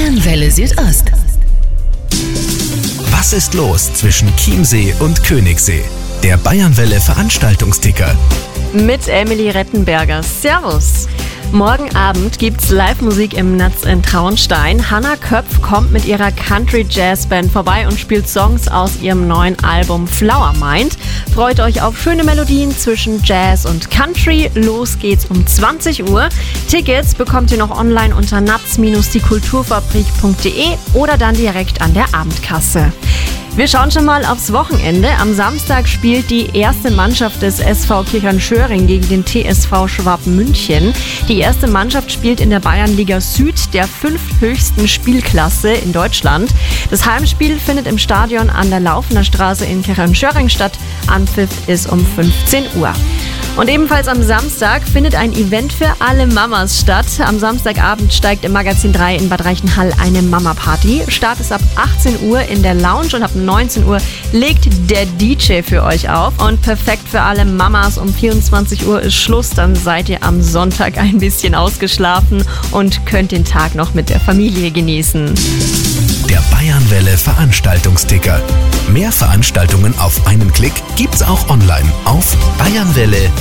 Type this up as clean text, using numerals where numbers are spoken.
Bayernwelle Südost. Was ist los zwischen Chiemsee und Königssee? Der Bayernwelle Veranstaltungsticker. Mit Emily Rettenberger. Servus! Morgen Abend gibt's Live-Musik im Natz in Traunstein. Hannah Köpf kommt mit ihrer Country-Jazz-Band vorbei und spielt Songs aus ihrem neuen Album Flower Mind. Freut euch auf schöne Melodien zwischen Jazz und Country. Los geht's um 20 Uhr. Tickets bekommt ihr noch online unter natz-diekulturfabrik.de oder dann direkt an der Abendkasse. Wir schauen schon mal aufs Wochenende. Am Samstag spielt die erste Mannschaft des SV Kirchheim-Schöring gegen den TSV Schwab München. Die erste Mannschaft spielt in der Bayernliga Süd, der 5. höchsten Spielklasse in Deutschland. Das Heimspiel findet im Stadion an der Laufener Straße in Kirchheim-Schöring statt. Anpfiff ist um 15 Uhr. Und ebenfalls am Samstag findet ein Event für alle Mamas statt. Am Samstagabend steigt im Magazin 3 in Bad Reichenhall eine Mama-Party. Start ist ab 18 Uhr in der Lounge und ab 19 Uhr legt der DJ für euch auf. Und perfekt für alle Mamas, um 24 Uhr ist Schluss. Dann seid ihr am Sonntag ein bisschen ausgeschlafen und könnt den Tag noch mit der Familie genießen. Der Bayernwelle Veranstaltungsticker. Mehr Veranstaltungen auf einen Klick gibt's auch online auf bayernwelle.at.